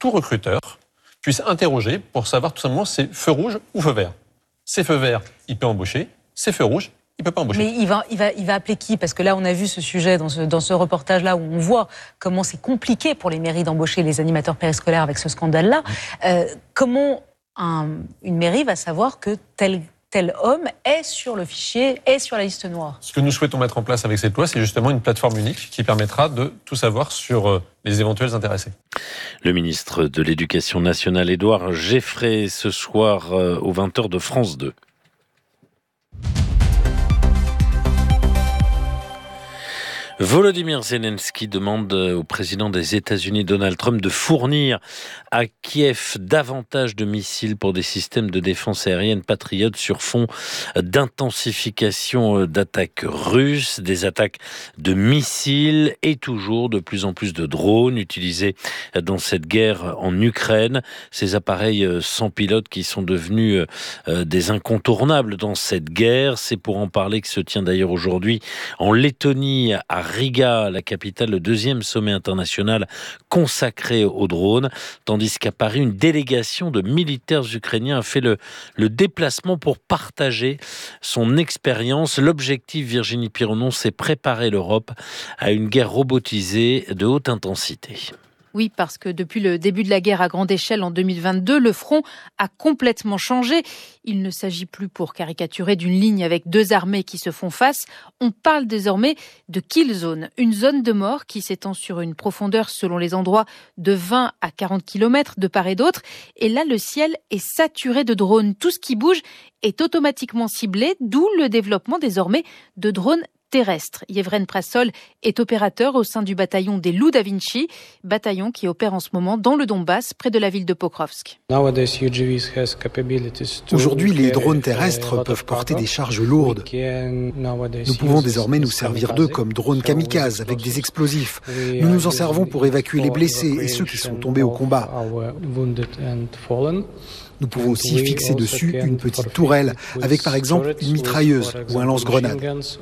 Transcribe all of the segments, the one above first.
tout recruteur puisse interroger pour savoir tout simplement c'est feu rouge ou feu vert. C'est feu vert, il peut embaucher. C'est feu rouge, il ne peut pas embaucher. Mais il va appeler qui ? Parce que là, on a vu ce sujet dans ce reportage-là où on voit comment c'est compliqué pour les mairies d'embaucher les animateurs périscolaires avec ce scandale-là. Comment une mairie va savoir que tel homme est sur le fichier, est sur la liste noire ? Ce que nous souhaitons mettre en place avec cette loi, c'est justement une plateforme unique qui permettra de tout savoir sur les éventuels intéressés. Le ministre de l'Éducation nationale, Édouard Geffray, ce soir aux 20h de France 2. Volodymyr Zelensky demande au président des États-Unis, Donald Trump, de fournir à Kiev davantage de missiles pour des systèmes de défense aérienne patriotes sur fond d'intensification d'attaques russes, des attaques de missiles et toujours de plus en plus de drones utilisés dans cette guerre en Ukraine. Ces appareils sans pilote qui sont devenus des incontournables dans cette guerre. C'est pour en parler que se tient d'ailleurs aujourd'hui en Lettonie, à Riga, la capitale, le 2e sommet international consacré aux drones, tandis qu'à Paris, une délégation de militaires ukrainiens a fait le déplacement pour partager son expérience. L'objectif, Virginie Pironon, c'est préparer l'Europe à une guerre robotisée de haute intensité. Oui, parce que depuis le début de la guerre à grande échelle en 2022, le front a complètement changé. Il ne s'agit plus, pour caricaturer, d'une ligne avec deux armées qui se font face. On parle désormais de kill zone, une zone de mort qui s'étend sur une profondeur, selon les endroits, de 20 à 40 km de part et d'autre. Et là, le ciel est saturé de drones. Tout ce qui bouge est automatiquement ciblé, d'où le développement désormais de drones terrestre. Yevren Prassol est opérateur au sein du bataillon des Loups da Vinci, bataillon qui opère en ce moment dans le Donbass, près de la ville de Pokrovsk. Aujourd'hui, les drones terrestres peuvent porter des charges lourdes. Nous pouvons désormais nous servir d'eux comme drones kamikazes avec des explosifs. Nous nous en servons pour évacuer les blessés et ceux qui sont tombés au combat. Nous pouvons aussi fixer dessus une petite tourelle avec par exemple une mitrailleuse ou un lance-grenade.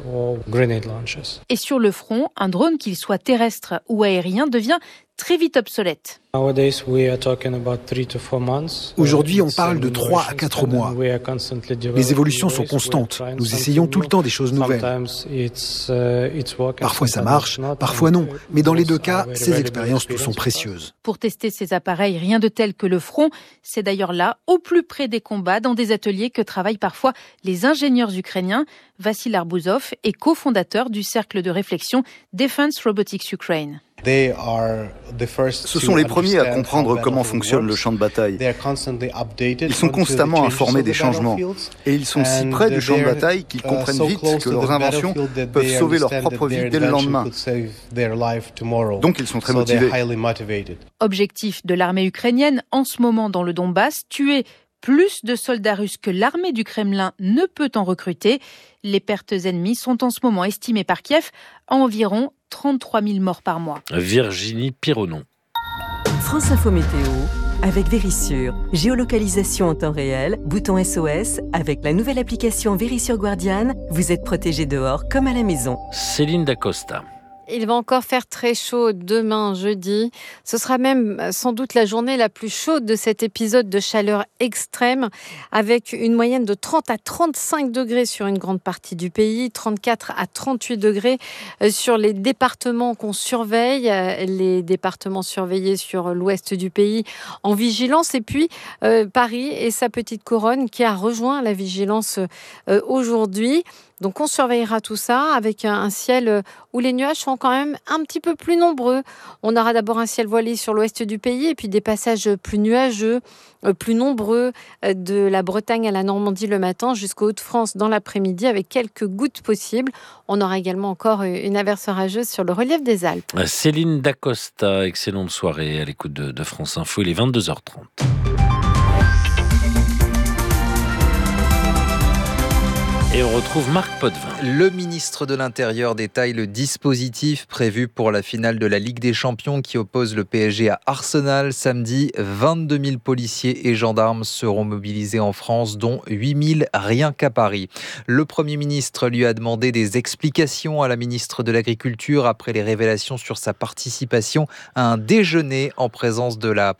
Et sur le front, un drone, qu'il soit terrestre ou aérien, devient très vite obsolète. Aujourd'hui, on parle de 3 à 4 mois. Les évolutions sont constantes. Nous essayons tout le temps des choses nouvelles. Parfois ça marche, parfois non. Mais dans les deux cas, ces expériences nous sont précieuses. Pour tester ces appareils, rien de tel que le front. C'est d'ailleurs là, au plus près des combats, dans des ateliers que travaillent parfois les ingénieurs ukrainiens. Vassil Arbouzov est cofondateur du cercle de réflexion Defense Robotics Ukraine. Ce sont les premiers à comprendre comment fonctionne le champ de bataille. Ils sont constamment informés des changements. Et ils sont si près du champ de bataille qu'ils comprennent vite que leurs inventions peuvent sauver leur propre vie dès le lendemain. Donc ils sont très motivés. Objectif de l'armée ukrainienne en ce moment dans le Donbass, tuer plus de soldats russes que l'armée du Kremlin ne peut en recruter. Les pertes ennemies sont en ce moment estimées par Kiev à environ 33 000 morts par mois. Virginie Pironon. France Info Météo avec Vérissure. Géolocalisation en temps réel, bouton SOS. Avec la nouvelle application Vérissure Guardian, vous êtes protégé dehors comme à la maison. Céline Dacosta. Il va encore faire très chaud demain, jeudi. Ce sera même sans doute la journée la plus chaude de cet épisode de chaleur extrême, avec une moyenne de 30 à 35 degrés sur une grande partie du pays, 34 à 38 degrés sur les départements qu'on surveille, les départements surveillés sur l'ouest du pays en vigilance, et puis Paris et sa petite couronne qui a rejoint la vigilance aujourd'hui. Donc on surveillera tout ça avec un ciel où les nuages sont quand même un petit peu plus nombreux. On aura d'abord un ciel voilé sur l'ouest du pays et puis des passages plus nuageux, plus nombreux de la Bretagne à la Normandie le matin jusqu'aux Hauts-de-France dans l'après-midi avec quelques gouttes possibles. On aura également encore une averse orageuse sur le relief des Alpes. Céline Dacosta, excellente soirée à l'écoute de France Info, il est 22h30. Et on retrouve Marc Potvin. Le ministre de l'Intérieur détaille le dispositif prévu pour la finale de la Ligue des Champions qui oppose le PSG à Arsenal. Samedi, 22 000 policiers et gendarmes seront mobilisés en France, dont 8 000 rien qu'à Paris. Le Premier ministre lui a demandé des explications à la ministre de l'Agriculture après les révélations sur sa participation à un déjeuner en présence de la